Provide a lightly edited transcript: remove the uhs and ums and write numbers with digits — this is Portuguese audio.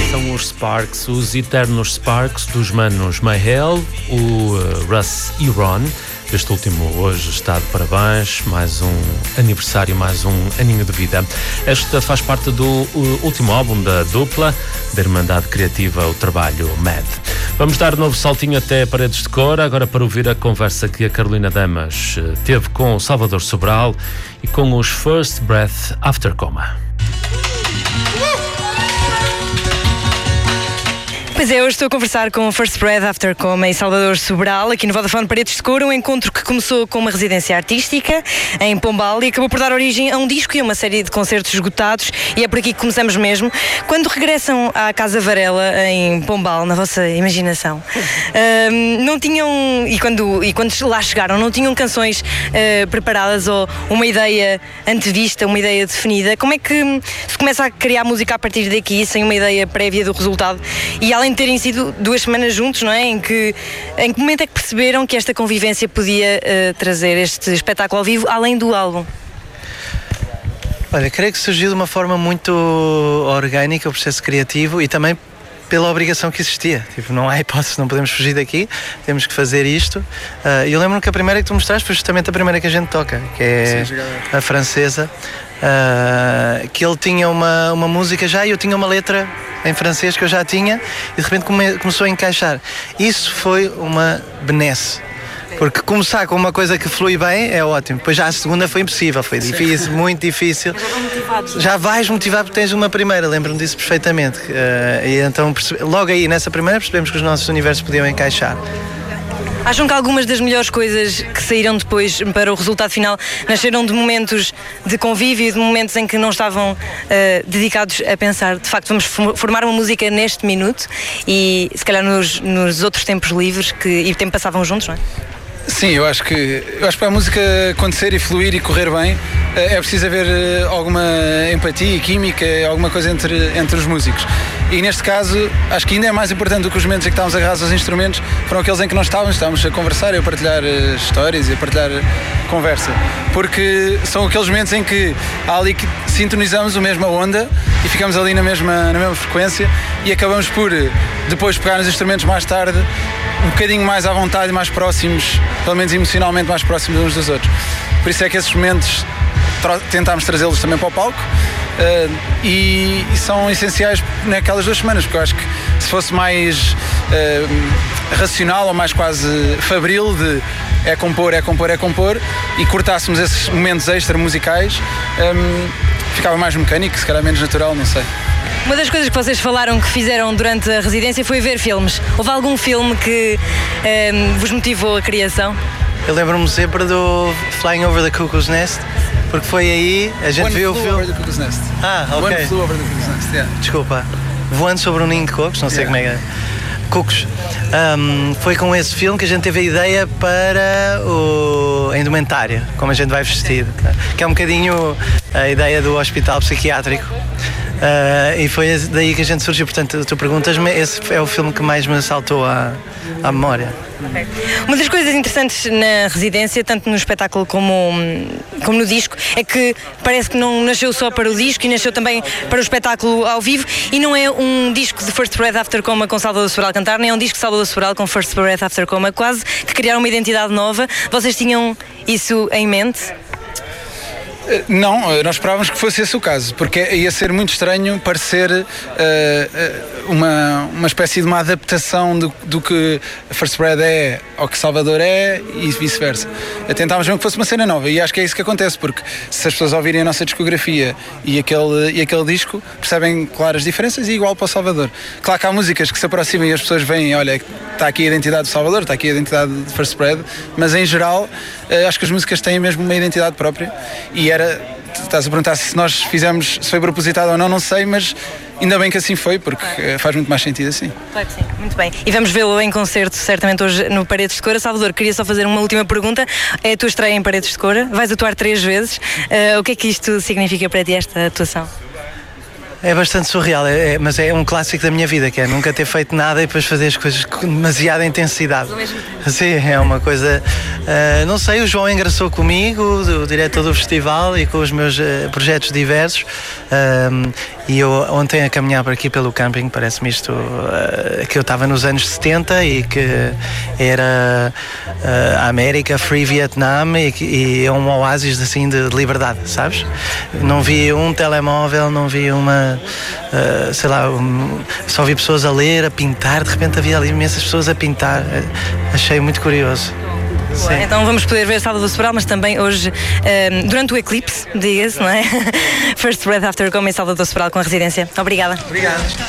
São os Sparks, os eternos Sparks dos manos Mayhell, o Russ e Ron. Este último hoje está de parabéns, mais um aniversário, mais um aninho de vida. Esta faz parte do último álbum da dupla, da Irmandade Criativa, o trabalho Mad. Vamos dar um novo saltinho até Paredes de Cor, agora para ouvir a conversa que a Carolina Damas teve com o Salvador Sobral e com os First Breath After Coma. Pois é, hoje estou a conversar com o First Breath After Coma e Salvador Sobral, aqui no Vodafone Paredes de Cor, um encontro que começou com uma residência artística em Pombal e acabou por dar origem a um disco e a uma série de concertos esgotados, e é por aqui que começamos mesmo. Quando regressam à Casa Varela, em Pombal, na vossa imaginação, não tinham, e quando lá chegaram, não tinham canções preparadas ou uma ideia antevista, uma ideia definida? Como é que se começa a criar música a partir daqui, sem uma ideia prévia do resultado? E além de terem sido 2 semanas juntos, não é? Em que momento é que perceberam que esta convivência podia trazer este espetáculo ao vivo, além do álbum? Olha, creio que surgiu de uma forma muito orgânica o processo criativo e também pela obrigação que existia. Tipo, não há hipótese, não podemos fugir daqui, temos que fazer isto. E eu lembro-me que a primeira que tu mostraste foi justamente a primeira que a gente toca, que é a francesa. Que ele tinha uma música já e eu tinha uma letra em francês que eu já tinha e de repente começou a encaixar. Isso foi uma benesse, porque começar com uma coisa que flui bem é ótimo, depois já a segunda foi impossível, foi difícil, muito difícil. Já vais motivado porque tens uma primeira, lembro-me disso perfeitamente. E então logo aí nessa primeira percebemos que os nossos universos podiam encaixar. Acham que algumas das melhores coisas que saíram depois para o resultado final nasceram de momentos de convívio e de momentos em que não estavam dedicados a pensar, de facto, vamos formar uma música neste minuto e se calhar nos outros tempos livres e o tempo passavam juntos, não é? Sim, eu acho que para a música acontecer e fluir e correr bem é preciso haver alguma empatia e química, alguma coisa entre os músicos. E neste caso, acho que ainda é mais importante do que os momentos em que estávamos agarrados aos instrumentos, foram aqueles em que nós estávamos a conversar e a partilhar histórias e a partilhar conversa. Porque são aqueles momentos em que há ali que sintonizamos a mesma onda e ficamos ali na mesma frequência e acabamos por depois pegar nos instrumentos mais tarde, um bocadinho mais à vontade e mais próximos, pelo menos emocionalmente mais próximos uns dos outros. Por isso é que esses momentos tentámos trazê-los também para o palco e são essenciais naquelas 2 semanas, porque eu acho que se fosse mais racional ou mais quase fabril de é compor e cortássemos esses momentos extra musicais, ficava mais mecânico, se calhar menos natural, não sei. Uma das coisas que vocês falaram que fizeram durante a residência foi ver filmes. Houve algum filme que vos motivou a criação? Eu lembro-me sempre do Flying Over the Cuckoo's Nest, porque foi aí, a gente viu o filme. Over the Cuckoo's Nest. Ok. One Flew Over the Cuckoo's Nest, yeah. Desculpa. Voando sobre um ninho de cocos, não sei como é que é. Cucos. Foi com esse filme que a gente teve a ideia para a indumentária, como a gente vai vestido, que é um bocadinho a ideia do hospital psiquiátrico. E foi daí que a gente surgiu. Portanto, tu perguntas-me, esse é o filme que mais me saltou à memória. Okay. Uma das coisas interessantes na residência, tanto no espetáculo como no disco, é que parece que não nasceu só para o disco e nasceu também para o espetáculo ao vivo, e não é um disco de First Breath After Coma com Salvador Sobral a cantar, nem é um disco de Salvador Sobral com First Breath After Coma, quase que criaram uma identidade nova. Vocês tinham isso em mente? Não, nós esperávamos que fosse esse o caso, porque ia ser muito estranho parecer uma espécie de uma adaptação do que First Breath é ao que Salvador é e vice-versa. Tentávamos mesmo que fosse uma cena nova e acho que é isso que acontece, porque se as pessoas ouvirem a nossa discografia e aquele disco, percebem claras diferenças e igual para o Salvador. Claro que há músicas que se aproximam e as pessoas veem, olha, está aqui a identidade do Salvador, está aqui a identidade de First Breath, mas em geral acho que as músicas têm mesmo uma identidade própria e estás a perguntar se nós fizemos, se foi propositado ou não, não sei, mas ainda bem que assim foi, porque faz muito mais sentido assim. Claro que sim, muito bem. E vamos vê-lo em concerto, certamente hoje no Paredes de Cor. Salvador, queria só fazer uma última pergunta. É a tua estreia em Paredes de Cor, vais atuar 3 vezes. O que é que isto significa para ti, esta atuação? É bastante surreal, mas é um clássico da minha vida, que é nunca ter feito nada e depois fazer as coisas com demasiada intensidade. Sim, é uma coisa... não sei, o João engraçou comigo, o diretor do festival, e com os meus projetos diversos. E eu ontem a caminhar por aqui pelo camping, parece-me isto, que eu estava nos anos 70 e que era a América, Free Vietnam, e é um oásis assim de liberdade, sabes? Não vi um telemóvel, não vi sei lá, só vi pessoas a ler, a pintar, de repente havia ali imensas pessoas a pintar, achei muito curioso. Sim. Então vamos poder ver Salvador Sobral, mas também hoje, durante o eclipse, diga-se, não é? First Breath After Coma em Salvador Sobral com a residência. Obrigada. Obrigado.